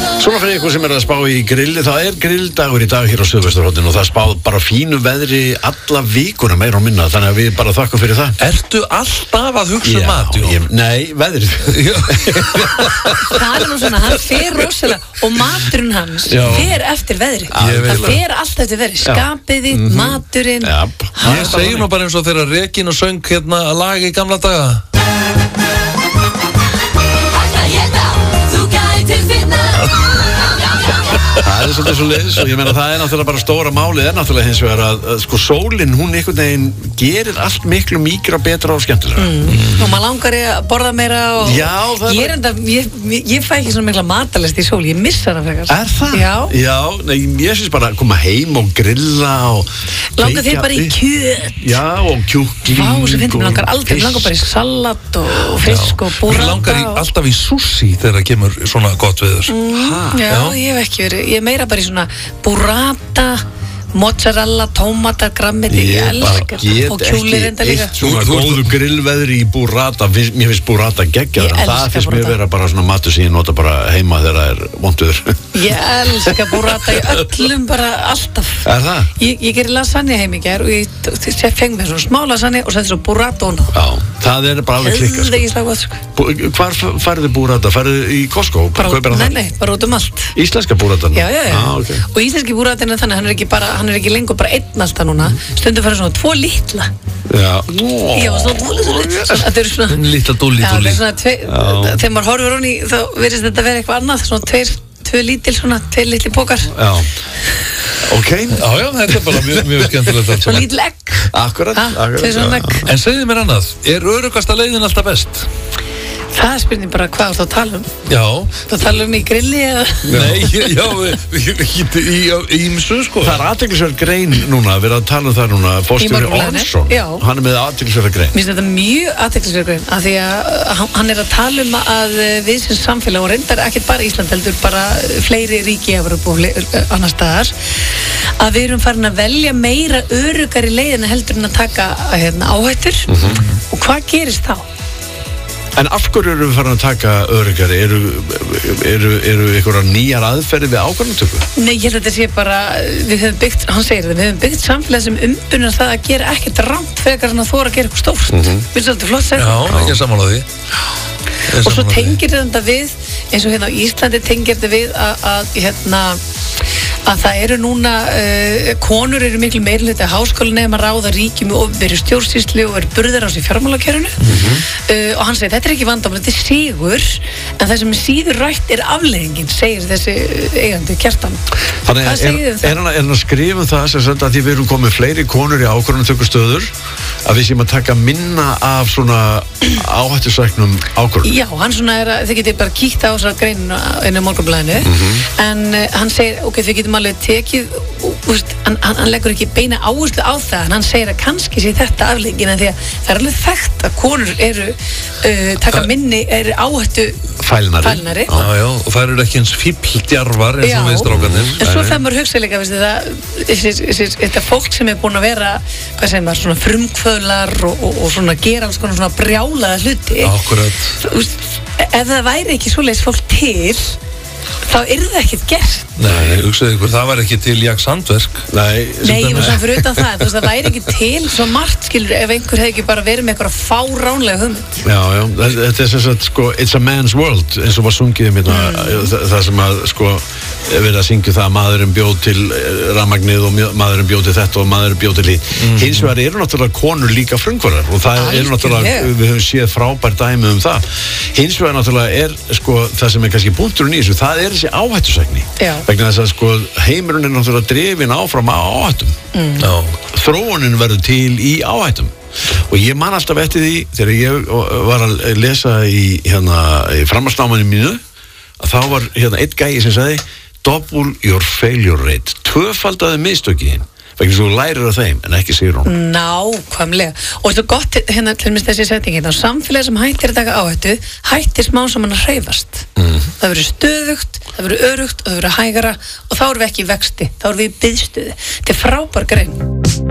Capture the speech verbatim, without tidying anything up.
Svona fyrir ykkur sem er að spá í grilli, það er grilldagur í dag hér á Suðvesturhorninu og það spáð bara fínu veðri alla vikuna meira og minna, þannig að við bara þakkum fyrir það. Ertu alltaf að hugsa um mat, Jón? Ég, nei, veðrið. Það er nú svona, hann fer rosalega og maturinn hans Já. fer eftir veðri. Ég veit Það það. fer allt eftir veðri, skapið þitt, Mhm. maturinn. Já. Ég segi nú bara eins og þegar Regína söng hérna lag í gamla daga. Það er svolítið svo leiðis og ég meina það er náttúrulega bara stóra málið er náttúrulega hins vegar að, að sko sólinn, hún einhvern veginn gerir allt miklu mýkra, betra og skemmtilega. Mm. Og maður langar að borða meira og Já, það er ég, er enda, ég, ég, ég fæ ekki svona mikla matalist í sól, ég missa hana frekar. Er það? Já. Já, nei, ég syns bara að koma heim og grilla og Langar þig kveikja bara í upp. kjöt? Já, og kjúkling. Vá, svo finnst mér langar aldrei, mér langar bara í salat og fisk og Mér langar í, burrata og... alltaf í sushi þegar það kemur svona gott veður. Mm, já, ég hef ekki verið, ég er meira bara í svona burrata, mozzarella, tómatar, grammiti, ég Ég bara elskar get og kjúli ekki reynda líka. eitt svona Þú- þú- góðu grillveðri í burrata. Finnst- Mér finnst burrata geggjað, Ég en það elska finnst mér burrata. vera bara svona matur sem ég nota bara heima þegar það er vonduður. Ég elska burrata í öllum bara alltaf. Er það? Ég, ég gerir lasagne heim í gær og ég, ég feng mér svona smá lasagne og setti svo burrata og Já, það er bara alveg klikka, Eða sko. ég slag gott, sko. Bú- Hvar f- færðu burrata? Færðu í Costco? Bara, Kaupir hann nei, þar? nei, bara út um allt. Íslenska burratan? Já, já, já. Ah, okay. Og íslenski búratin er þannig, hann er ekki bara, hann er ekki lengur bara einn alltaf núna. Stundum fyrir svona tvo litla. Já. Já, svona tvo litla. Þetta eru svona... Lítla dúlli Já, það dúlli. er svona tvei, þegar maður horfir honni, þá verðist þetta vera eitthvað annað, svona tveir, tvei lítil, svona tveir litli pókar. Já. Ok. Já, já, þetta er bara mjög, mjög skemmtilegt allt Svona saman. lítil egg. Akkurat. Ha, akkurat, tveir svona já. egg. En segðu mér annað, er örugasta leiðin alltaf best? Það er spurning bara hvað þú ert að tala um. Já. Þú tala um í grilli eða... Nei, já, ekki í ímsu, sko. Það er athyglisverð grein núna, við erum að tala um það núna, Fórstjóri Morgunblaðinu. Ormsson, Já. hann er með athyglisverð grein. Mér finnst þetta mjög athyglisverð af því að uh, hann er að tala um að uh, við sem samfélag og reyndar ekkert bara Ísland heldur bara uh, fleiri ríki hefur upp og annar staðar að við erum farin að velja meira örugar í leiðina heldur en að taka uh, hérna, áhættur og hvað gerist þá? En af hverju eru við farin að taka öryggari? Eru, eru, eru einhverjar nýjar aðferði við ákvarðanatöku? Nei, ég held að þetta sé bara, við höfum byggt, hann segir það, við höfum byggt samfélag sem umbunar það að gera ekkert rangt frekar en að þóra að gera eitthvað stórt. Mm -hmm. Við erum svolítið flott segja. Já, ekki að sammála því. Og svo tengir þetta við, eins og hérna á Íslandi tengir þetta við að, að, hérna, að það eru núna, uh, konur eru miklu meirhluti að háskólanema ráða ríkjum og verið stjórnsýslu og eru burðar á sig fjármálakerfinu mm-hmm. uh, og hann segir þetta er ekki vandamál, þetta er sigur en það sem er síður rætt er afleiðingin, segir þessi eigandi Kjartan. Þannig Hvað er, segir þið um það? er, hann, er hann að skrifa um það sem sagt að því við erum komið fleiri konur í ákvarðanatökustöður að við séum að taka minna af svona áhættusæknum ákvörðunum. Já, hann svona er að þið getur bara kíkt á þessar greinina inn á Morgunblaðinu mm-hmm. en uh, hann segir, ok, þið getum alveg tekið, úst, hann, hann leggur ekki beina áherslu á það, en hann segir að kannski sé þetta afleggin en því að það er alveg þekkt að konur eru uh, taka Þa... minni, eru áhættu Fælnari. fælnari. Já, já, og það eru ekki eins fíbldjarfar eins og við strákarnir. En svo þegar maður hugsa líka, veistu það, þessi- þessi- þetta fólk sem er búin að vera, hvað segir maður, svona frumkvöðlar og, og, og svona gera alls konar svona brjálaða hluti. Akkurat. Þú veist, ef það væri ekki svoleiðis fólk til, þá er það ekkert gert. Nei, hugsaðu ykkur, það var ekki til Jaks handverk. Nei, Nei, ég var svona fyrir utan það, þú veist, það væri ekki til svo margt, skilur, ef einhver hefði ekki bara verið með eitthvað fáránlega hugmynd. Já, já, þetta er sem sagt, sko, it's a man's world, eins og var sungið um hérna, Mm. það, það sem að, sko, er verið að syngja það að maðurinn bjóð til rafmagnið og mjö- maðurinn bjóð til þetta og maðurinn bjóð til hitt. Mm. Hins vegar eru náttúrulega konur líka frumkvöðlar og það eru náttúrulega, Algjörlega. við höfum séð frábær dæmi um það. Hins vegar náttúrulega er, sko, það sem er kannski punkturinn í þessu, það er þessi áhættusækni. Já. Vegna þess að, sko, heimurinn er náttúrulega drifin áfram á áhættum. Mm. Já. Þróunin verður til í áhættum og ég man alltaf eftir því þegar ég var að lesa í, hérna, í framhaldsnáminu mínu að þá var hérna einn gæi sem sagði double your failure rate, tvöfaldaði mistökiðin vegna þú lærir af þeim en ekki sigur hún. Nákvæmlega. Og þetta er gott hérna til minnst þessi setting hérna. Samfélagi sem hættir að taka áhættu hættir smá saman að hreyfast. Mm. Það verður stöðugt, það verður örugt og það verður hægara og þá erum við ekki í vexti, þá erum við í biðstöðu. Þetta er frábær grein.